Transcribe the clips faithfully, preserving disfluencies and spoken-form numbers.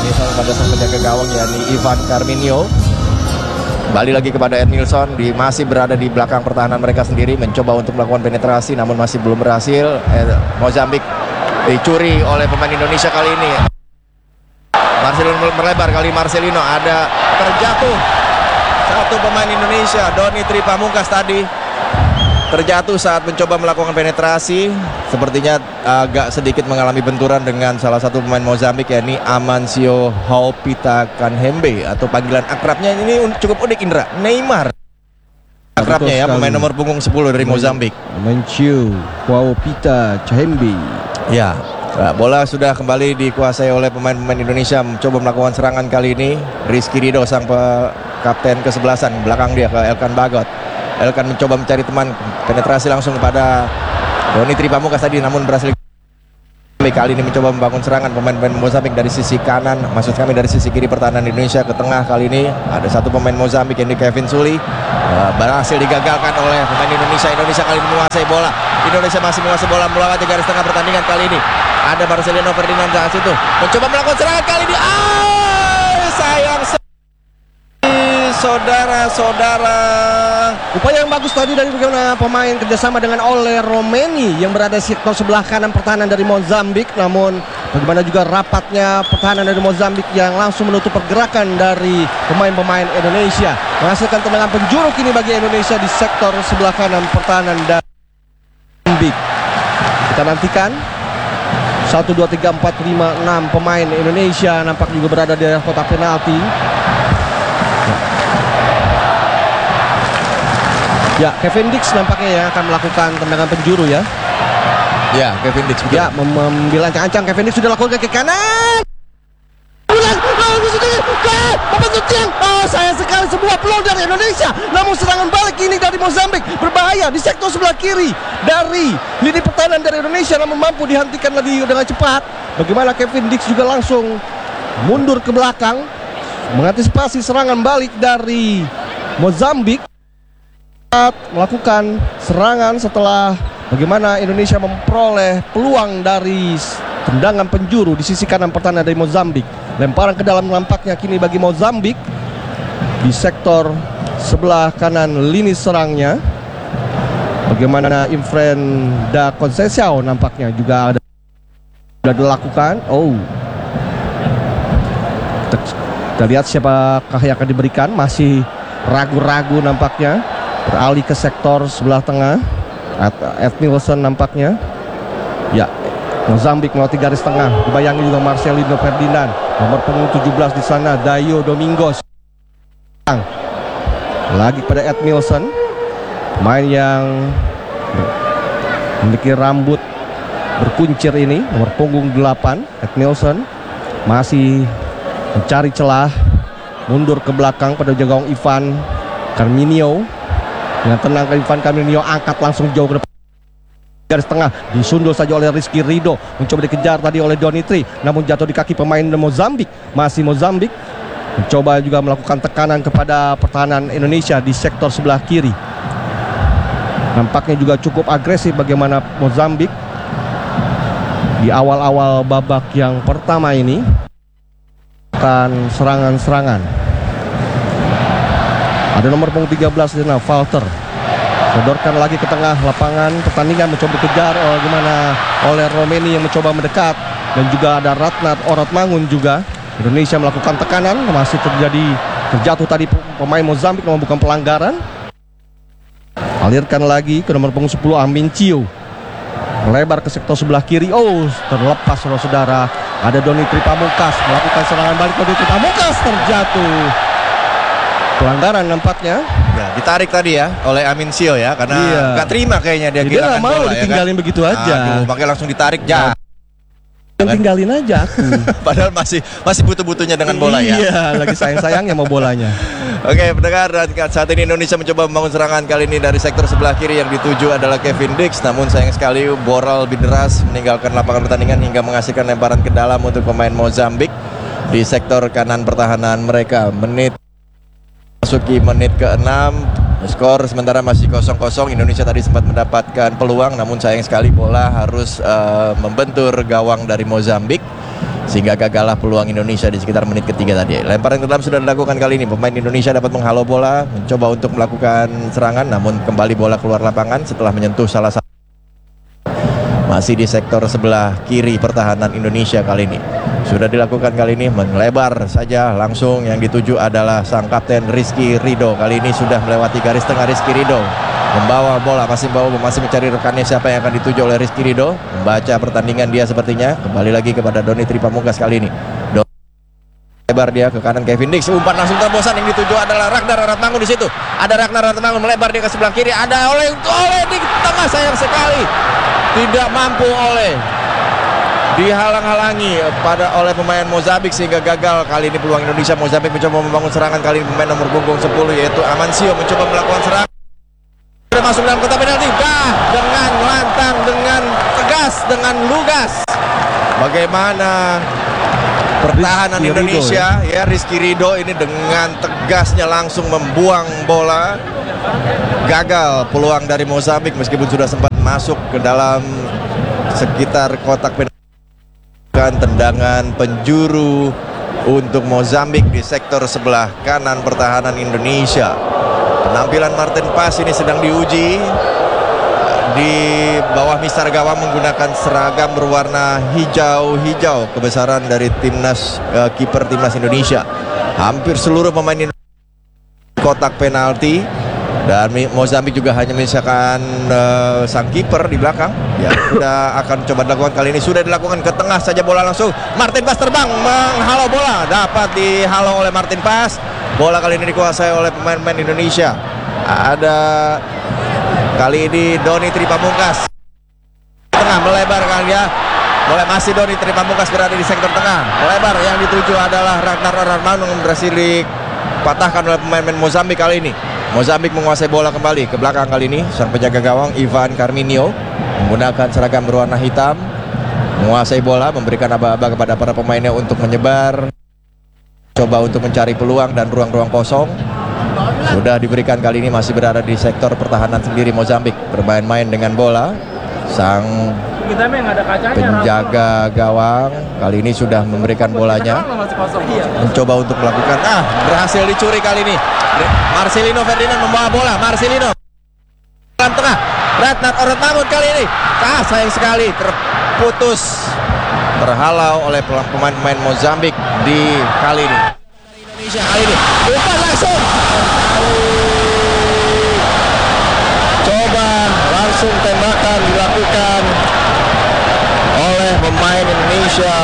Ini pada sang penjaga gawang yakni Ivan Carminio. Kembali lagi kepada Edmilson, di, masih berada di belakang pertahanan mereka sendiri, mencoba untuk melakukan penetrasi namun masih belum berhasil. eh, Mozambik dicuri oleh pemain Indonesia kali ini. Marcelino melebar, kali Marcelino ada terjatuh satu pemain Indonesia, Doni Tripamungkas tadi terjatuh saat mencoba melakukan penetrasi. Sepertinya agak sedikit mengalami benturan dengan salah satu pemain Mozambik yakni Amancio Haupita Kanhembe, atau panggilan akrabnya ini cukup unik, Indra, Neymar akrabnya ya, pemain nomor punggung sepuluh dari Mozambik, Amancio Haupita Kanhembe. Ya, bola sudah kembali dikuasai oleh pemain-pemain Indonesia, mencoba melakukan serangan kali ini. Rizky Ridho sang kapten kesebelasan, belakang dia ke Elkan Bagot. Elkan mencoba mencari teman, penetrasi langsung kepada Doni Tripamungkas tadi namun berhasil. Kali ini mencoba membangun serangan pemain-pemain Mozambik dari sisi kanan, maksud kami dari sisi kiri pertahanan Indonesia ke tengah. Kali ini ada satu pemain Mozambik yang di Kevin Suli, uh, berhasil digagalkan oleh pemain Indonesia. Indonesia kali ini menguasai bola. Indonesia masih menguasai bola melewati garis tengah pertandingan. Kali ini ada Marcelino Ferdinand saat itu mencoba melakukan serangan kali ini. Ah, sayang saudara-saudara. Upaya yang bagus tadi dari bagaimana pemain kerjasama dengan Ole Romeni yang berada di sektor sebelah kanan pertahanan dari Mozambik. Namun bagaimana juga rapatnya pertahanan dari Mozambik yang langsung menutup pergerakan dari pemain-pemain Indonesia, menghasilkan tendangan penjuru kini bagi Indonesia di sektor sebelah kanan pertahanan dari Mozambik. Kita nantikan satu, dua, tiga, empat, lima, enam pemain Indonesia nampak juga berada di kotak penalti. Ya, Kevin Dix nampaknya ya akan melakukan tendangan penjuru ya. Ya, Kevin Dix betul. Ya, membilang ancang Kevin Dix sudah lakukan ke kanan. Ulang, oh, sayang sekali sebuah peluang dari Indonesia. Namun serangan balik ini dari Mozambik berbahaya di sektor sebelah kiri dari lini pertahanan dari Indonesia, namun mampu dihentikan lagi dengan cepat. Bagaimana Kevin Dix juga langsung mundur ke belakang mengantisipasi serangan balik dari Mozambik, melakukan serangan setelah bagaimana Indonesia memperoleh peluang dari tendangan penjuru di sisi kanan pertahanan dari Mozambik. Lemparan ke dalam nampaknya kini bagi Mozambik di sektor sebelah kanan lini serangnya. Bagaimana Imfren da Conceição nampaknya juga ada sudah dilakukan. Oh, kita, kita lihat siapakah yang akan diberikan. Masih ragu-ragu nampaknya. Beralih ke sektor sebelah tengah. Edmilson nampaknya. Ya, Mozambik melewati garis tengah. Dibayangi juga Marcelino Ferdinand. Nomor punggung tujuh belas di sana Dayo Domingos. Lagi pada Edmilson, pemain yang memiliki rambut berkuncir ini, nomor punggung delapan. Edmilson masih mencari celah, mundur ke belakang pada gawang Ivan Carminio. Dengan tenang ke Ivan Carminio, angkat langsung jauh ke depan garis tengah, disundul saja oleh Rizky Ridho, mencoba dikejar tadi oleh Donitri, namun jatuh di kaki pemain Mozambik. Masih Mozambik mencoba juga melakukan tekanan kepada pertahanan Indonesia di sektor sebelah kiri. Nampaknya juga cukup agresif bagaimana Mozambik di awal-awal babak yang pertama ini akan serangan-serangan. Ada nomor punggung tiga belas di sana, Walter. Sodorkan lagi ke tengah lapangan pertandingan, mencoba dikejar oleh gimana oleh Romeni yang mencoba mendekat, dan juga ada Ratnat Orotmangun juga. Indonesia melakukan tekanan, masih terjadi terjatuh tadi pemain Mozambik namun bukan pelanggaran. Alirkan lagi ke nomor punggung sepuluh Amincio. Melebar ke sektor sebelah kiri. Oh, terlepas saudara-saudara. Ada Doni Tripamungkas melakukan serangan balik. Doni Tripamungkas terjatuh. Pelanggaran nampaknya. Ya, ditarik tadi ya oleh Amincio ya, karena iya. Gak terima kayaknya dia kehilangan bola. Dia mau ditinggalin ya, kan? Begitu aja. Aduh, makanya langsung ditarik ya. Yang tinggalin aja aku. Padahal masih masih butuh-butuhnya dengan bola ya. Iya, lagi sayang-sayangnya mau bolanya. Oke, pendengar, dan saat ini Indonesia mencoba membangun serangan kali ini dari sektor sebelah kiri. Yang dituju adalah Kevin Dix, namun sayang sekali bola lebih deras meninggalkan lapangan pertandingan hingga menghasilkan lemparan ke dalam untuk pemain Mozambik di sektor kanan pertahanan mereka. Menit masuki menit ke-enam, skor sementara masih kosong kosong. Indonesia tadi sempat mendapatkan peluang, namun sayang sekali bola harus uh, membentur gawang dari Mozambik. sehingga gagallah peluang Indonesia di sekitar menit ketiga tadi. Lemparan ke dalam sudah dilakukan kali ini. Pemain Indonesia dapat menghalau bola, mencoba untuk melakukan serangan, namun kembali bola keluar lapangan setelah menyentuh salah satu. Masih di sektor sebelah kiri pertahanan Indonesia kali ini. Sudah dilakukan kali ini, melebar saja langsung, yang dituju adalah sang kapten Rizky Ridho. Kali ini sudah melewati garis tengah. Rizky Ridho membawa bola, masih membawa, masih mencari rekannya siapa yang akan dituju oleh Rizky Ridho. Membaca pertandingan dia sepertinya. Kembali lagi kepada Doni Tripamungkas kali ini. Doni lebar dia ke kanan, Kevin Dix umpan langsung terbosan, yang dituju adalah Ragnar Ratmangun di situ. Ada Ragnar Ratmangun melebar dia ke sebelah kiri, ada oleh oleh di tengah, sayang sekali tidak mampu oleh, dihalang-halangi pada oleh pemain Mozambik sehingga gagal kali ini peluang Indonesia. Mozambik mencoba membangun serangan kali ini, pemain nomor punggung sepuluh yaitu Amancio mencoba melakukan serangan. Sudah masuk dalam kotak penalti, bah, dengan lantang, dengan tegas, dengan lugas. Bagaimana pertahanan Rizky Indonesia Ridho, ya. ya Rizky Ridho ini dengan tegasnya langsung membuang bola. Gagal peluang dari Mozambik meskipun sudah sempat masuk ke dalam sekitar kotak penalti. Tendangan penjuru untuk Mozambik di sektor sebelah kanan pertahanan Indonesia. Penampilan Martin Paes ini sedang diuji di bawah mistar gawang menggunakan seragam berwarna hijau-hijau, kebesaran dari timnas uh, kiper timnas Indonesia. Hampir seluruh pemain Indonesia kotak penalti, dan Mozambik juga hanya menyisakan uh, sang kiper di belakang. Ya, sudah akan coba dilakukan kali ini, sudah dilakukan ke tengah saja bola langsung. Martin Paes terbang menghalau bola, dapat dihalau oleh Martin Paes. Bola kali ini dikuasai oleh pemain-pemain Indonesia. Ada kali ini Doni Tripamungkas tengah melebarkan dia. Boleh masih Doni Tripamungkas berada di sektor tengah, melebar, yang dituju adalah Ragnar Ratmangun yang berhasil dipatahkan oleh pemain-pemain Mozambik kali ini. Mozambik menguasai bola kembali ke belakang kali ini. Sang penjaga gawang Ivan Carminio menggunakan seragam berwarna hitam menguasai bola, memberikan aba-aba kepada para pemainnya untuk menyebar, coba untuk mencari peluang dan ruang-ruang kosong. Sudah diberikan kali ini, masih berada di sektor pertahanan sendiri Mozambik, bermain-main dengan bola. Sang penjaga gawang kali ini sudah memberikan bolanya, mencoba untuk melakukan, ah berhasil dicuri kali ini. Marcelino Ferdinand membawa bola, Marcelino dalam tengah, Ragnar Ratmangun kali ini, ah sayang sekali terputus, terhalau oleh pemain-pemain Mozambik di kali ini. Indonesia kali ini umpan langsung, coba langsung tembakan dilakukan oleh pemain Indonesia,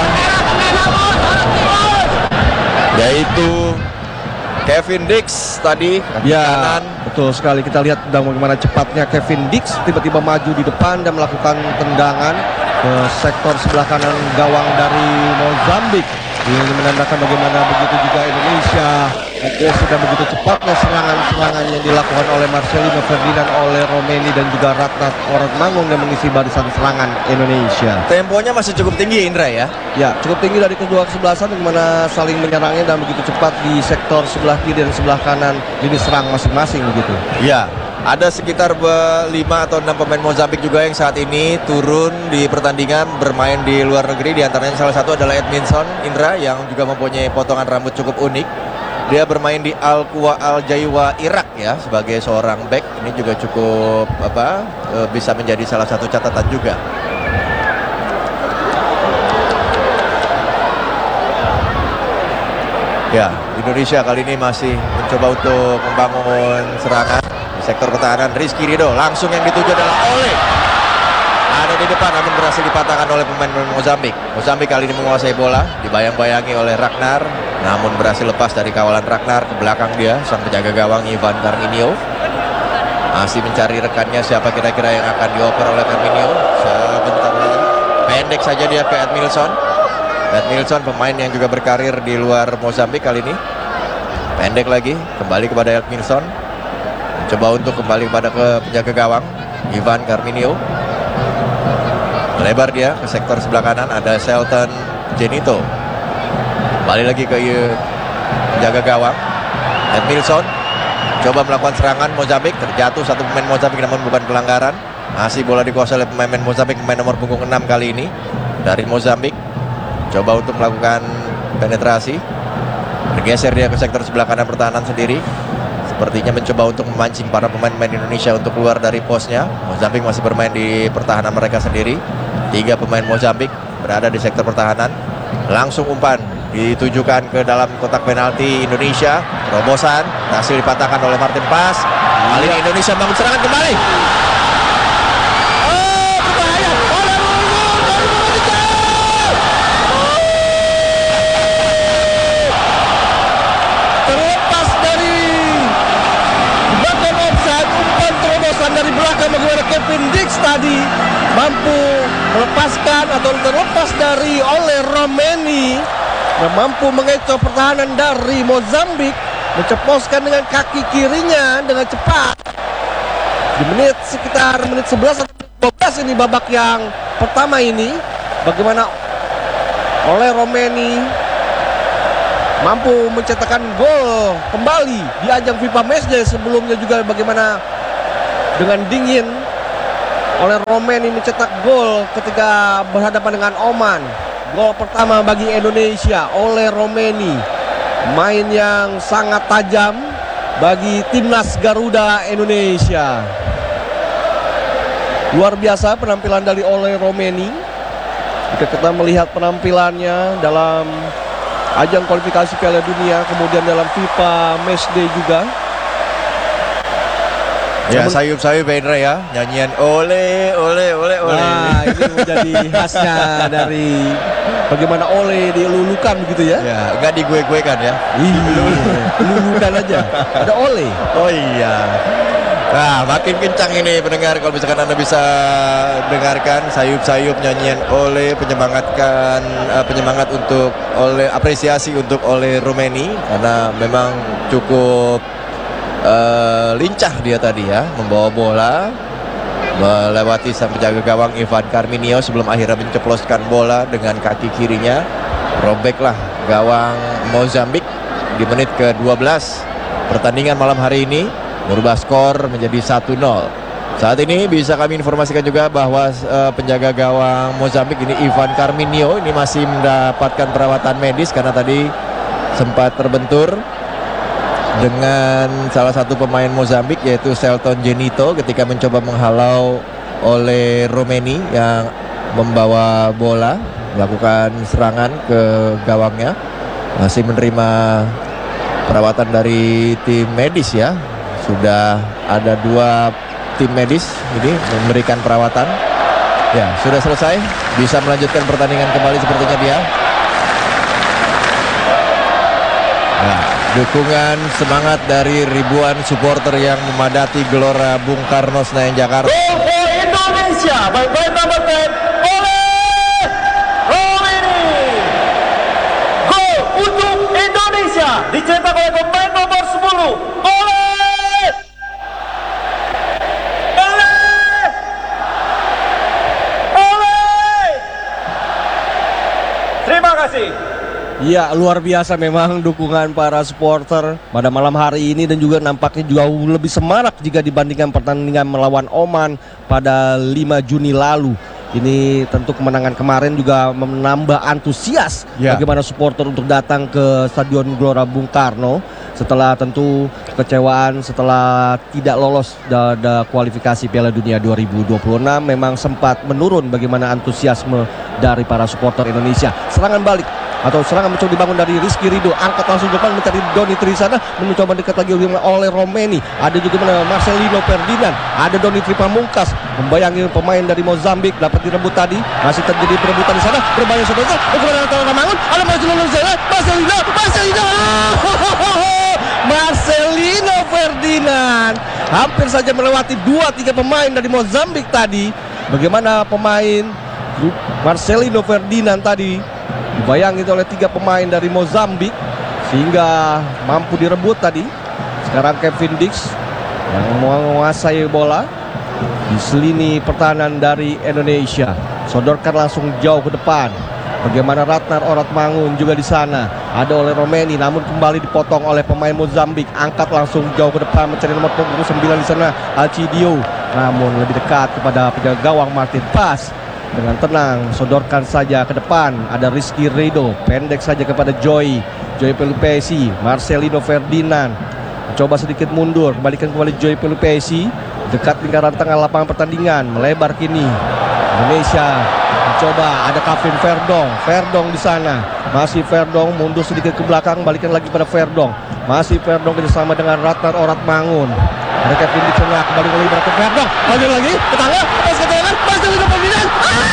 yaitu Kevin Dix tadi, kaki ya, kanan. Betul sekali, kita lihat bagaimana cepatnya Kevin Dix tiba-tiba maju di depan dan melakukan tendangan ke sektor sebelah kanan gawang dari Mozambik. Ini menandakan bagaimana begitu juga Indonesia agresif dan begitu cepatnya serangan-serangan yang dilakukan oleh Marcelino Ferdinand, oleh Romeni dan juga Ragnar Ratmangun yang mengisi barisan serangan Indonesia. Temponya masih cukup tinggi, Indra ya? Ya, cukup tinggi dari kedua kesebelasan, bagaimana saling menyerangnya dan begitu cepat di sektor sebelah kiri dan sebelah kanan lini serang masing-masing begitu. Ya, ada sekitar lima atau enam pemain Mozambik juga yang saat ini turun di pertandingan bermain di luar negeri. Di antaranya salah satu adalah Edmilson Indra yang juga mempunyai potongan rambut cukup unik. Dia bermain di Al-Quwa Al-Jaiwa Irak ya, sebagai seorang back. Ini juga cukup apa e, bisa menjadi salah satu catatan juga. Ya, Indonesia kali ini masih mencoba untuk membangun serangan di sektor pertahanan. Rizky Ridho langsung yang dituju adalah Oleh, ada di depan namun berhasil dipatahkan oleh pemain Mozambik. Mozambik kali ini menguasai bola, dibayang-bayangi oleh Ragnar, namun berhasil lepas dari kawalan Ragnar. Ke belakang dia sang penjaga gawang Ivan Carminio masih mencari rekannya, siapa kira-kira yang akan dioper oleh Carminio. Sebentar lagi pendek saja dia ke Edmilson. Edmilson pemain yang juga berkarir di luar Mozambik kali ini, pendek lagi kembali kepada Edmilson, coba untuk kembali kepada ke penjaga gawang Ivan Carminio. Melebar dia ke sektor sebelah kanan, ada Shelton Genito. Kembali lagi ke penjaga gawang Edmilson, coba melakukan serangan Mozambik, terjatuh satu pemain Mozambik namun bukan pelanggaran. Masih bola dikuasai oleh pemain Mozambik, pemain nomor punggung enam kali ini dari Mozambik. coba untuk melakukan penetrasi. Bergeser dia ke sektor sebelah kanan pertahanan sendiri. Sepertinya mencoba untuk memancing para pemain-pemain Indonesia untuk keluar dari posnya. Mozambik masih bermain di pertahanan mereka sendiri. Tiga pemain Mozambik berada di sektor pertahanan. Langsung umpan ditujukan ke dalam kotak penalti Indonesia. Terobosan berhasil dipatahkan oleh Martin Pas. Kali ini Indonesia bangun serangan kembali. Dari belakang bagaimana Kevin Dix tadi mampu melepaskan atau terlepas dari oleh Romeni dan mampu mengecoh pertahanan dari Mozambik, menceploskan dengan kaki kirinya dengan cepat di menit sekitar menit sebelas atau dua belas ini babak yang pertama ini. Bagaimana oleh Romeni mampu mencetakkan gol kembali di ajang FIFA Matchday. Sebelumnya juga bagaimana dengan dingin oleh Romeni mencetak gol ketika berhadapan dengan Oman. Gol pertama bagi Indonesia oleh Romeni. Main yang sangat tajam bagi timnas Garuda Indonesia. Luar biasa penampilan dari oleh Romeni. Jika kita melihat penampilannya dalam ajang kualifikasi Piala Dunia, kemudian dalam FIFA Matchday juga. Ya, sayup-sayup Indra ya, nyanyian ole ole ole ole. Nah, ini menjadi khasnya dari bagaimana ole dilulukan begitu ya. Ya, enggak digue-guekan ya. Iya, lulukan aja. Ada ole. Oh iya. Nah, makin kencang ini pendengar, kalau misalkan Anda bisa dengarkan sayup-sayup nyanyian ole, penyemangatkan uh, penyemangat untuk oleh apresiasi untuk oleh Romeni karena memang cukup Uh, lincah dia tadi ya, membawa bola melewati sang penjaga gawang Ivan Carminio sebelum akhirnya menceploskan bola dengan kaki kirinya. Robeklah gawang Mozambik di menit ke dua belas pertandingan malam hari ini, merubah skor menjadi satu nol. Saat ini bisa kami informasikan juga bahwa uh, penjaga gawang Mozambik ini Ivan Carminio ini masih mendapatkan perawatan medis karena tadi sempat terbentur dengan salah satu pemain Mozambik yaitu Selton Genito ketika mencoba menghalau oleh Romeni yang membawa bola melakukan serangan ke gawangnya. Masih menerima perawatan dari tim medis ya. Sudah ada dua tim medis ini memberikan perawatan. Ya, sudah selesai, bisa melanjutkan pertandingan kembali sepertinya dia. Nah, dukungan semangat dari ribuan supporter yang memadati Gelora Bung Karno Senayan Jakarta. Gol for Indonesia by pemain number ten oleh Romeni. Gol untuk Indonesia dicetak oleh pemain nomor sepuluh oleh oleh oleh. Terima kasih. Iya, luar biasa memang dukungan para supporter pada malam hari ini dan juga nampaknya jauh lebih semarak jika dibandingkan pertandingan melawan Oman pada lima Juni lalu. Ini tentu kemenangan kemarin juga menambah antusias ya. Bagaimana supporter untuk datang ke Stadion Gelora Bung Karno setelah tentu kekecewaan setelah tidak lolos pada kualifikasi Piala Dunia dua ribu dua puluh enam. Memang sempat menurun bagaimana antusiasme dari para supporter Indonesia. Serangan balik atau serangan mencoba dibangun dari Rizky Ridho, angkat langsung depan mencari Doni Trisana, mencoba dekat lagi oleh Romeni. Ada juga mana Marcelino Ferdinand, ada Doni Tripamungkas, membayangi pemain dari Mozambik, dapat direbut tadi, masih terjadi perebutan di sana, berbahaya saudara, kemudian antara Ramangun, ada Marcelino Ferdinand, Marcelino, Marcelino, Marcelino Ferdinand, hampir saja melewati dua tiga pemain dari Mozambik tadi. Bagaimana pemain Marcelino Ferdinand tadi dibayangi oleh tiga pemain dari Mozambik sehingga mampu direbut tadi. Sekarang Kevin Dix yang menguasai bola di selini pertahanan dari Indonesia, sodorkan langsung jauh ke depan. Bagaimana Ratnar Oratmangun juga di sana, ada oleh Romeni, namun kembali dipotong oleh pemain Mozambik. Angkat langsung jauh ke depan mencari nomor punggung sembilan di sana Alcidio, namun lebih dekat kepada penjaga gawang Martin Pas. dengan tenang sodorkan saja ke depan. Ada Rizky Ridho, pendek saja kepada Joy Joy Pelupesi. Marcelino Ferdinand coba sedikit mundur, kembalikan kembali Joy Pelupesi dekat lingkaran tengah lapangan pertandingan, melebar kini Indonesia mencoba. Ada Kevin Verdong, Verdong di sana, masih Verdong mundur sedikit ke belakang, balikan lagi pada Verdong, masih Verdong kerjasama dengan Ratnar Oratmangun. Ada Kevin di tengah, kembali lagi ke Verdong, lagi lagi ke tengah, pas ke tengah, Marcelino Ferdinand.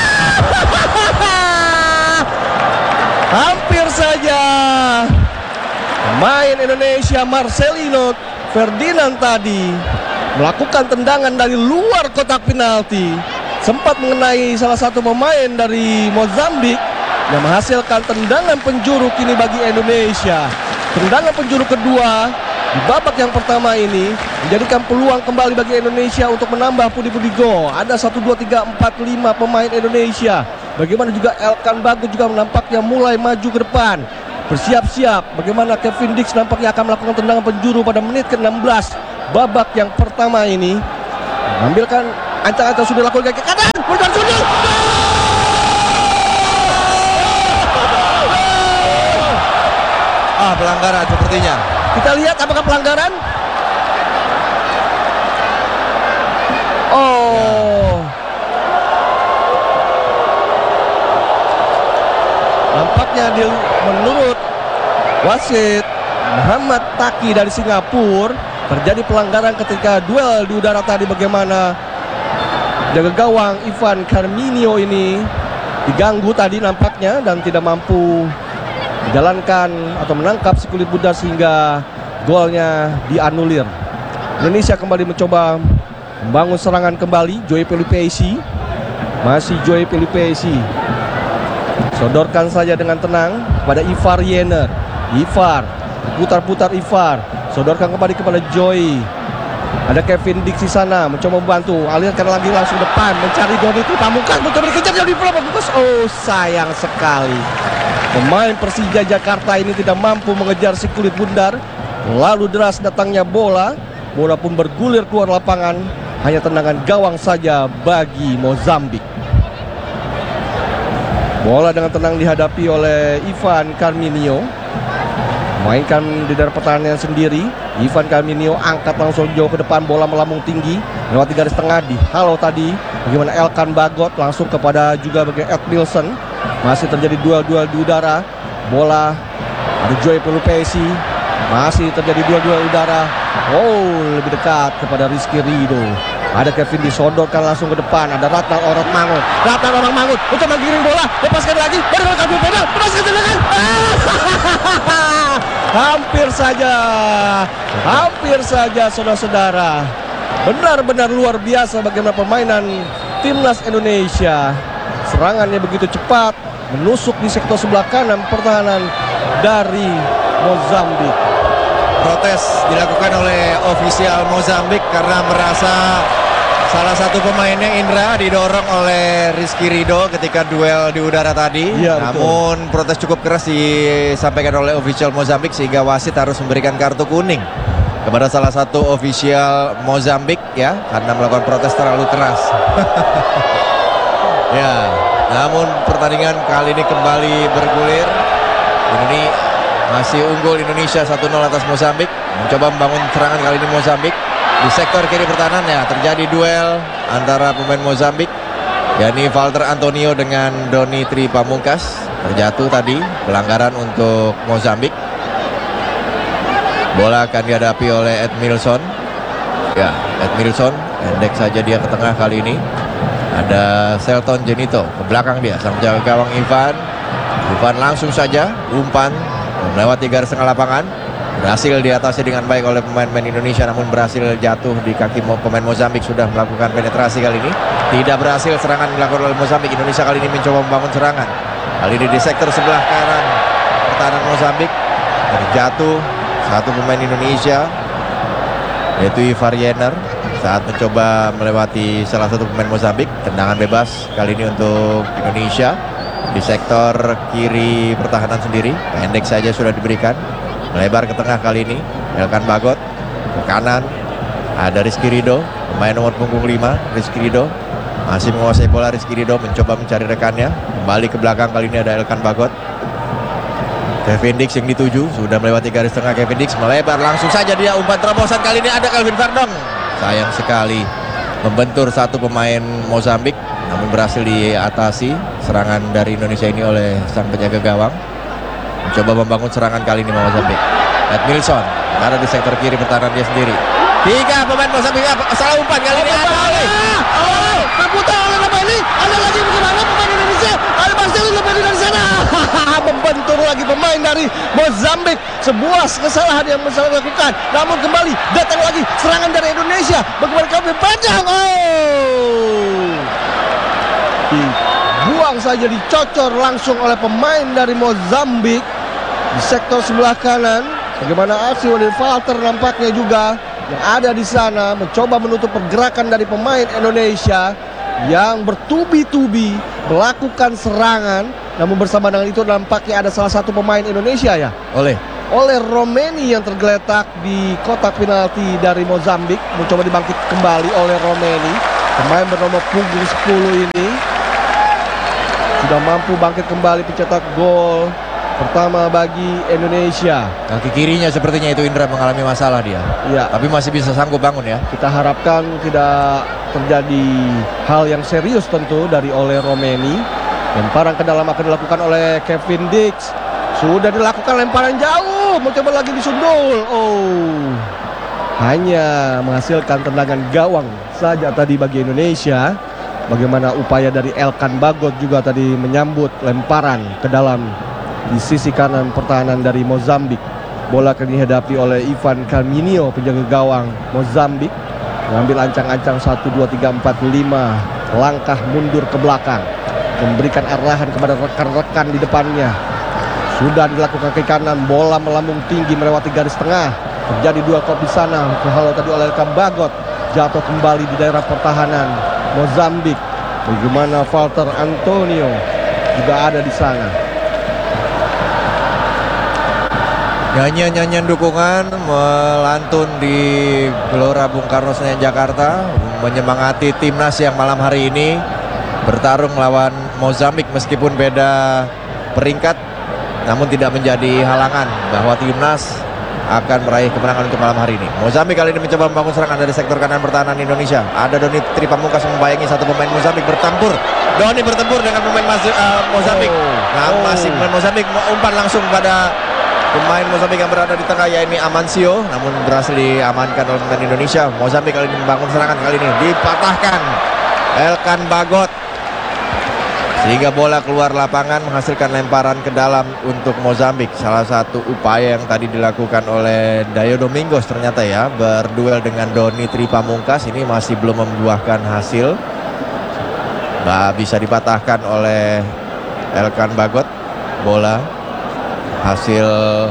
Hampir saja pemain Indonesia Marcelino Ferdinand tadi melakukan tendangan dari luar kotak penalti, sempat mengenai salah satu pemain dari Mozambik yang menghasilkan tendangan penjuru kini bagi Indonesia. Tendangan penjuru kedua di babak yang pertama ini menjadikan peluang kembali bagi Indonesia untuk menambah pundi-pundi gol. Ada satu, dua, tiga, empat, lima pemain Indonesia. Bagaimana juga Elkan Bagot juga nampaknya mulai maju ke depan, bersiap-siap. Bagaimana Kevin Dix nampaknya akan melakukan tendangan penjuru pada menit ke enam belas babak yang pertama ini. Mengambilkan ancang-ancang sudah dilakukan ke kanan, Burdan Sudil. Ah, pelanggaran sepertinya. Kita lihat apakah pelanggaran. Oh, nampaknya di, menurut wasit Muhammad Taki dari Singapura, terjadi pelanggaran ketika duel di udara tadi. Bagaimana jaga gawang Ivan Carminio ini diganggu tadi nampaknya dan tidak mampu menjalankan atau menangkap si kulit Buddha sehingga golnya dianulir. Indonesia kembali mencoba membangun serangan kembali. Joy Pelupesi, masih Joy Pelupesi, sodorkan saja dengan tenang kepada Ivar Yener. Ivar putar-putar, Ivar sodorkan kembali kepada Joy. Ada Kevin Dix di sana mencoba membantu, alirkan lagi langsung depan mencari Doni Pamungkas, mencoba dikejar Doni Pamungkas. Oh, sayang sekali pemain Persija Jakarta ini tidak mampu mengejar si kulit bundar. Lalu deras datangnya bola, bola pun bergulir keluar lapangan. Hanya tendangan gawang saja bagi Mozambik. Bola dengan tenang dihadapi oleh Ivan Carminio, mainkan di daerah pertahanan sendiri. Ivan Carminio angkat langsung jauh ke depan, bola melambung tinggi melewati garis tengah. Di halo tadi bagaimana Elkan Bagot langsung kepada juga bagi Ed Milson. Masih terjadi duel-duel di udara. Bola ada Joy Pelupesi, masih terjadi duel-duel udara. Oh, lebih dekat kepada Rizky Ridho. Ada Kevin disodorkan langsung ke depan. Ada Ratnar Oratmangun, Ratnar Oratmangun untuk menggiring bola, lepaskan lagi, berikan Kevin pedal, lepaskan tendangan. Hampir saja, hampir saja saudara-saudara. Benar-benar luar biasa bagaimana permainan timnas Indonesia. Serangannya begitu cepat, menusuk di sektor sebelah kanan pertahanan dari Mozambik. Protes dilakukan oleh ofisial Mozambik karena merasa salah satu pemainnya Indra didorong oleh Rizky Ridho ketika duel di udara tadi. Ya, namun betul, protes cukup keras disampaikan oleh ofisial Mozambik sehingga wasit harus memberikan kartu kuning kepada salah satu ofisial Mozambik ya, karena melakukan protes terlalu keras. Ya, namun pertandingan kali ini kembali bergulir. Ini masih unggul Indonesia satu nol atas Mozambik. Mencoba membangun serangan kali ini Mozambik. Di sektor kiri pertahanan ya terjadi duel antara pemain Mozambik, yakni Walter Antonio dengan Doni Tri Pamungkas. Terjatuh tadi, pelanggaran untuk Mozambik. Bola akan dihadapi oleh Ed Milson. Ya, Ed Milson pendek saja dia ke tengah kali ini. Ada Selton Jenito ke belakang dia, sang jaga gawang Ivan. Ivan langsung saja umpan melewati garis tengah lapangan, berhasil diatasi dengan baik oleh pemain-pemain Indonesia, namun berhasil jatuh di kaki pemain Mozambik. Sudah melakukan penetrasi kali ini, tidak berhasil. Serangan dilakukan oleh Mozambik. Indonesia kali ini mencoba membangun serangan. Kali ini di sektor sebelah kanan pertahanan Mozambik terjatuh satu pemain Indonesia, yaitu Ivar Yener, saat mencoba melewati salah satu pemain Mozambik. Tendangan bebas kali ini untuk Indonesia di sektor kiri pertahanan sendiri. Pendek saja sudah diberikan, melebar ke tengah kali ini. Elkan Bagot ke kanan, ada Rizky Ridho, pemain nomor punggung lima. Rizky Ridho Masih menguasai bola Rizky Ridho, mencoba mencari rekannya. Kembali ke belakang, kali ini ada Elkan Bagot. Kevin Dix yang dituju, sudah melewati garis tengah. Kevin Dix melebar, langsung saja dia umpan terobosan. Kali ini ada Calvin Verdong. Sayang sekali, membentur satu pemain Mozambik, namun berhasil diatasi serangan dari Indonesia ini oleh sang penjaga gawang. Mencoba membangun serangan kali ini Mozambik. Edmilson ada di sektor kiri pertahanan dia sendiri. Tiga pemain Mozambik, salah umpan kali ini ada oleh. Oh, terputar oleh pemain ini. Ada lagi bagaimana pemain Indonesia? Ada Marcelo Lopez dari sana. Membentur lagi pemain dari Mozambik. Sebuah kesalahan yang Mozambik lakukan. Namun kembali datang lagi serangan dari Indonesia. Bagaimana kami panjang. Oh. Dibuang saja, dicocor langsung oleh pemain dari Mozambik di sektor sebelah kanan. Bagaimana aksi Walid Valter nampaknya juga yang ada di sana mencoba menutup pergerakan dari pemain Indonesia yang bertubi-tubi melakukan serangan. Namun bersama dengan itu nampaknya ada salah satu pemain Indonesia ya, Oleh oleh Romeni yang tergeletak di kotak penalti dari Mozambik. Mencoba dibangkit kembali oleh Romeni. Pemain bernomor punggung sepuluh ini sudah mampu bangkit kembali pencetak gol pertama bagi Indonesia. kaki kirinya sepertinya itu Indra mengalami masalah dia. Ya, Tapi masih bisa sanggup bangun ya. kita harapkan tidak terjadi hal yang serius tentu dari oleh Romeni. Lemparan ke dalam akan dilakukan oleh Kevin Dix. Sudah dilakukan lemparan jauh, mencoba lagi disundul. Oh, hanya menghasilkan tendangan gawang saja tadi bagi Indonesia. Bagaimana upaya dari Elkan Bagot juga tadi menyambut lemparan ke dalam di sisi kanan pertahanan dari Mozambik. Bola akan dihadapi oleh Ivan Carminio, penjaga gawang Mozambik. Mengambil ancang-ancang satu, dua, tiga, empat, lima langkah mundur ke belakang, memberikan arahan kepada rekan-rekan di depannya. Sudah dilakukan ke kanan, bola melambung tinggi melewati garis tengah. Terjadi dua kop di sana. Kehalau tadi oleh Elkan Bagot, jatuh kembali di daerah pertahanan Mozambik. Bagaimana Valter Antonio juga ada di sana. Nyanyian-nyanyian dukungan melantun di Gelora Bung Karno Senayan Jakarta, menyemangati timnas yang malam hari ini bertarung melawan Mozambik. Meskipun beda peringkat, namun tidak menjadi halangan bahwa timnas akan meraih kemenangan untuk malam hari ini. Mozambik kali ini mencoba membangun serangan dari sektor kanan pertahanan Indonesia. Ada Doni Tripamungkas membayangi satu pemain Mozambik bertempur. Doni bertempur dengan pemain uh, Mozambik. Oh. Nah, Oh. masih pemain Mozambik umpan langsung pada pemain Mozambik yang berada di tengah, yaitu Amancio, namun berhasil diamankan oleh pemain Indonesia. Mozambik kali ini membangun serangan, kali ini dipatahkan Elkan Bagot sehingga bola keluar lapangan menghasilkan lemparan ke dalam untuk Mozambik. Salah satu upaya yang tadi dilakukan oleh Dayo Domingos ternyata ya, berduel dengan Doni Tripamungkas ini masih belum membuahkan hasil. Nah, bisa dipatahkan oleh Elkan Bagot bola hasil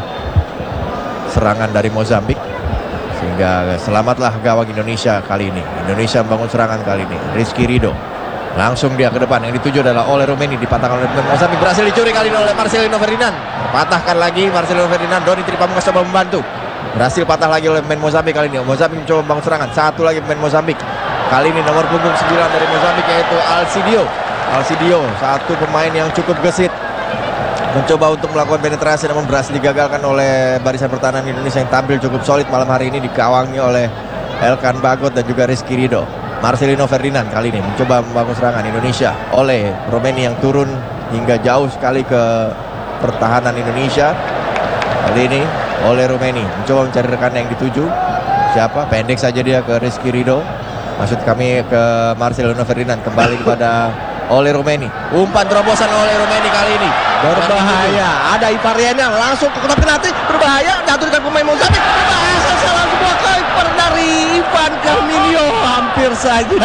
serangan dari Mozambik, sehingga selamatlah gawang Indonesia kali ini. Indonesia membangun serangan kali ini. Rizky Ridho langsung dia ke depan, yang dituju adalah oleh Romeni, dipatahkan oleh Mozambik, berhasil dicuri kali ini oleh Marcelino Ferdinand. Patahkan lagi Marcelino Ferdinand. Doni Tripamungkas coba membantu, berhasil patah lagi oleh pemain Mozambik kali ini. Mozambik mencoba membangun serangan, satu lagi pemain Mozambik. Kali ini nomor punggung sembilan dari Mozambik yaitu Alcidio. Alcidio, satu pemain yang cukup gesit, mencoba untuk melakukan penetrasi namun berhasil digagalkan oleh barisan pertahanan Indonesia yang tampil cukup solid malam hari ini, dikawangi oleh Elkan Bagot dan juga Rizky Ridho. Marcelino Ferdinand kali ini mencoba membangun serangan Indonesia oleh Romeni yang turun hingga jauh sekali ke pertahanan Indonesia. Kali ini oleh Romeni mencoba mencari rekan yang dituju. Siapa? Pendek saja dia ke Rizky Ridho. Maksud kami ke Marcelino Ferdinand, kembali kepada oleh Romeni. Umpan terobosan oleh Romeni kali ini Berbahaya. Ada Ipariana langsung ke kotak penalti, berbahaya. Jatuh dengan pemain Mozambik. Berbahaya, salah sebuah kiper dari Ivan Carminio. Hampir saja.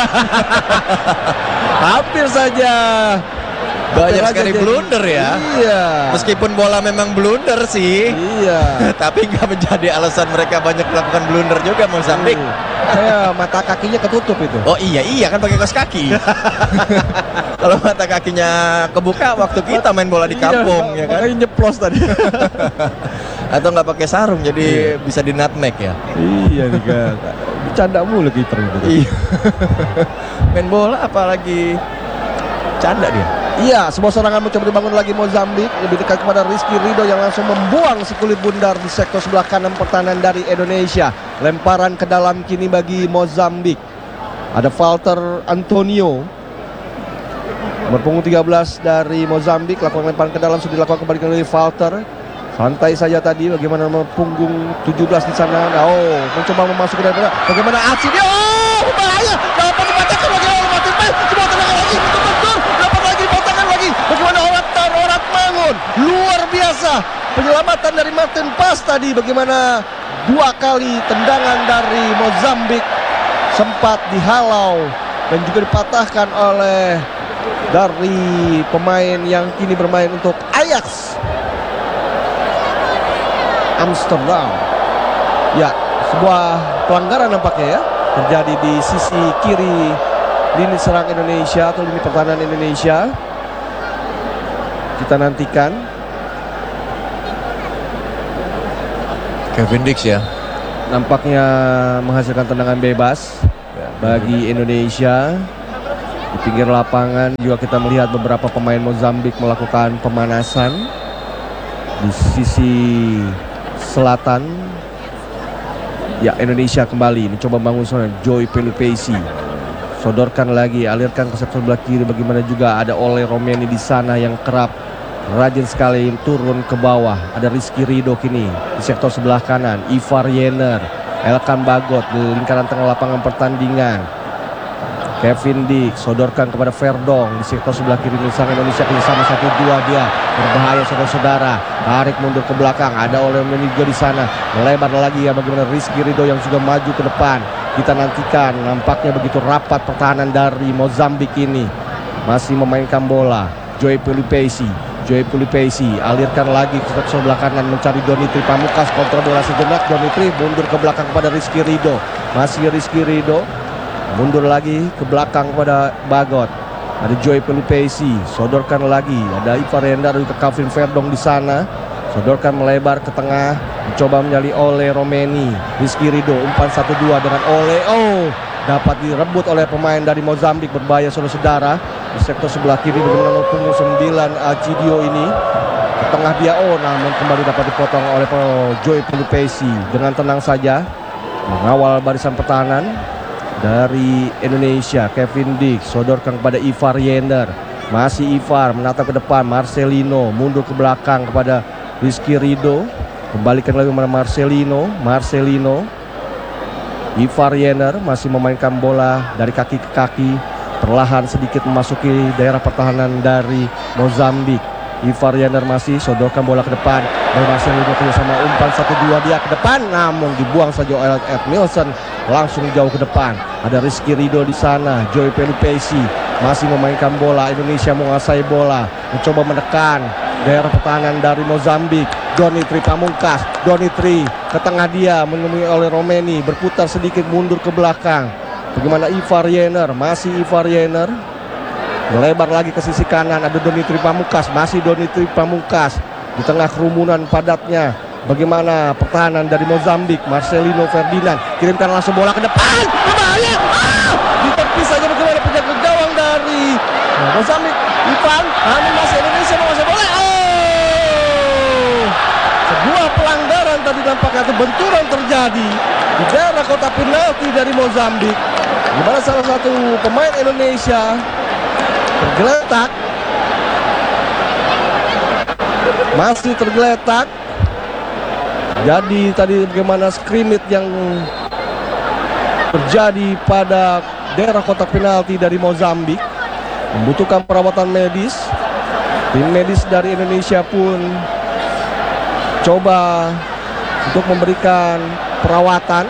Hampir saja. banyak Hampir sekali aja jadi- blunder ya. Iya. Meskipun bola memang blunder sih, Iya. tapi nggak menjadi alasan mereka banyak melakukan blunder juga Mozambik. Uh, Saya mata kakinya ketutup itu. Oh iya iya kan pakai kaos kaki. Kalau mata kakinya kebuka waktu kita main bola di kampung Iya, ya kan. makanya nyeplos tadi. Atau nggak pakai sarung jadi bisa di nutmeg ya. Iya nih Kak. Canda mulu kiper itu. Iya. Main bola apalagi canda dia. Iya, sebuah serangan mencoba dibangun lagi Mozambik. Lebih dekat kepada Rizky Ridho yang langsung membuang si kulit bundar di sektor sebelah kanan pertahanan dari Indonesia. Lemparan ke dalam kini bagi Mozambik. Ada Walter Antonio, nomor punggung tiga belas dari Mozambik. Lakukan lemparan ke dalam, sudah dilakukan kembali oleh Walter. Santai saja tadi, bagaimana nomor punggung tujuh belas di sana. Oh, mencoba memasukkan dari mana? Bagaimana aksi dia? Oh, bahaya. Dapat dipatahkan bagaimana Martin Paes. Coba tenang lagi, betul. Dapat lagi dipatahkan lagi. Bagaimana Orat Tan, Orat Mangun. Luar biasa penyelamatan dari Martin Paes tadi. Bagaimana dua kali tendangan dari Mozambik sempat dihalau dan juga dipatahkan oleh dari pemain yang kini bermain untuk Ajax Amsterdam. Ya, sebuah pelanggaran nampaknya ya terjadi di sisi kiri lini serang Indonesia atau lini pertahanan Indonesia. Kita nantikan. Kevin Dix ya. Nampaknya menghasilkan tendangan bebas bagi Indonesia. Di pinggir lapangan juga kita melihat beberapa pemain Mozambik melakukan pemanasan di sisi selatan. Ya, Indonesia kembali mencoba bangun serangan. Joy Pelupesi sodorkan lagi, alirkan ke sektor sebelah kiri. Bagaimana juga ada Ole Romeni di sana yang kerap rajin sekali turun ke bawah. Ada Rizky Ridho kini di sektor sebelah kanan. Ivar Yener, Elkan Bagot di lingkaran tengah lapangan pertandingan. Kevin Dix sodorkan kepada Verdong di sektor sebelah kiri sang Indonesia kerjasama satu dua dia berbahaya saudara-saudara, tarik mundur ke belakang. Ada Ole Menigo di sana, melebar lagi ya bagaimana Rizky Ridho yang juga maju ke depan. Kita nantikan, nampaknya begitu rapat pertahanan dari Mozambik ini. Masih memainkan bola Joy Pelupesi. Joy Pelupesi alirkan lagi ke sebelah kanan mencari Donitri Pamukas, kontrol bola sejenak. Donitri mundur ke belakang kepada Rizky Ridho. Masih Rizky Ridho mundur lagi ke belakang kepada Bagot. Ada Joy Pelupesi, sodorkan lagi. Ada Ivar Yener ke Calvin Verdong di sana. Sodorkan melebar ke tengah, mencoba menyali Ole Romeni. Rizky Ridho umpan satu dua dengan Ole. Oh, dapat direbut oleh pemain dari Mozambik. Berbahaya saudara-saudara. Di sektor sebelah kiri bagaimana nomor punggung sembilan Acidio ini. Ke tengah dia, oh namun kembali dapat dipotong oleh Joy Pelupesi. Dengan tenang saja mengawal barisan pertahanan dari Indonesia. Kevin Dix sodorkan kepada Ivar Yener. Masih Ivar menatap ke depan. Marcelino mundur ke belakang kepada Rizky Ridho. Kembalikan lagi kepada Marcelino. Marcelino Ivar Yener masih memainkan bola dari kaki ke kaki, perlahan sedikit memasuki daerah pertahanan dari Mozambik. Ivar Yener masih sodorkan bola ke depan. Marcelino kerjasama umpan satu dua dia ke depan, namun dibuang saja oleh Ed Nielsen langsung jauh ke depan. Ada Rizky Ridho di sana. Joy Pelupesi masih memainkan bola. Indonesia menguasai bola, mencoba menekan daerah pertahanan dari Mozambik. Donitri Pamungkas. Donitri ke tengah dia menemui oleh Romeni, berputar sedikit mundur ke belakang. Bagaimana Ivar Yener? Masih Ivar Yener melebar lagi ke sisi kanan. Ada Donitri Pamungkas. Masih Donitri Pamungkas di tengah kerumunan padatnya. Bagaimana pertahanan dari Mozambik? Marcelino Ferdinand kirimkan langsung bola ke depan. Berbahaya. Ah! Ditepis saja bagaimana penjaga gawang dari Mozambik. Ivan, namun masih Indonesia menguasai bola. Oh! Sebuah pelanggaran tadi nampaknya itu, benturan terjadi di daerah kotak penalti dari Mozambik. Di mana salah satu pemain Indonesia tergeletak. Masih tergeletak. Jadi tadi bagaimana scrimmage yang terjadi pada daerah kotak penalti dari Mozambik membutuhkan perawatan medis. Tim medis dari Indonesia pun coba untuk memberikan perawatan.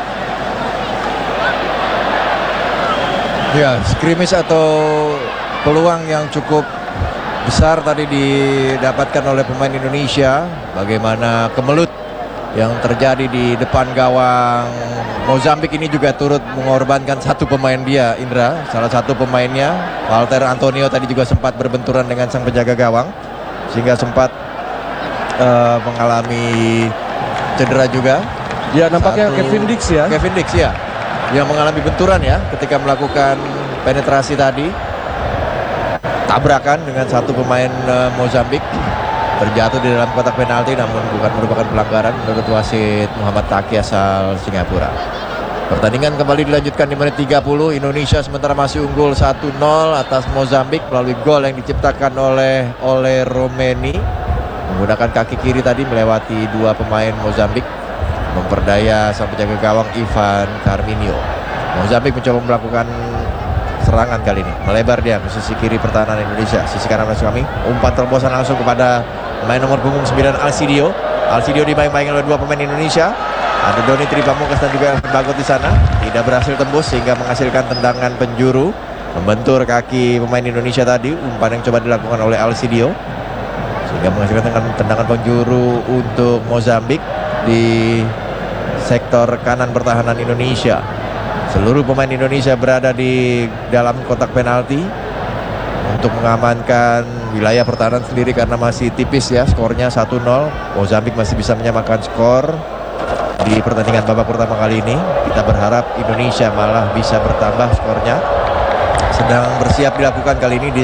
Ya, scrimmage atau peluang yang cukup besar tadi didapatkan oleh pemain Indonesia. Bagaimana kemelut yang terjadi di depan gawang Mozambik ini juga turut mengorbankan satu pemain dia, Indra. Salah satu pemainnya, Walter Antonio, tadi juga sempat berbenturan dengan sang penjaga gawang, sehingga sempat uh, mengalami cedera juga. Ya, nampaknya Satu, Kevin Dix ya. Kevin Dix ya. yang mengalami benturan ya ketika melakukan penetrasi tadi. Tabrakan dengan satu pemain uh, Mozambik, terjatuh di dalam kotak penalti namun bukan merupakan pelanggaran menurut wasit Muhammad Taki asal Singapura. Pertandingan kembali dilanjutkan di menit tiga puluh. Indonesia sementara masih unggul satu nol atas Mozambik melalui gol yang diciptakan oleh oleh Romeni menggunakan kaki kiri tadi melewati dua pemain Mozambik, memperdaya sang penjaga gawang Ivan Carminio. Mozambik mencoba melakukan serangan kali ini, melebar dia ke sisi kiri pertahanan Indonesia. Sisi kanan masuk kami, umpan terobosan langsung kepada pemain nomor punggung sembilan Alcidio. Alcidio dibayang-bayang oleh dua pemain Indonesia. Ada Doni Tripamukas dan juga Bagot di sana, tidak berhasil tembus sehingga menghasilkan tendangan penjuru membentur kaki pemain Indonesia tadi. Umpan yang coba dilakukan oleh Alcidio sehingga menghasilkan tendangan, tendangan penjuru untuk Mozambik di sektor kanan pertahanan Indonesia. Seluruh pemain Indonesia berada di dalam kotak penalti untuk mengamankan wilayah pertahanan sendiri karena masih tipis ya skornya satu nol. Mozambik masih bisa menyamakan skor di pertandingan babak pertama kali ini. Kita berharap Indonesia malah bisa bertambah skornya. Sedang bersiap dilakukan kali ini di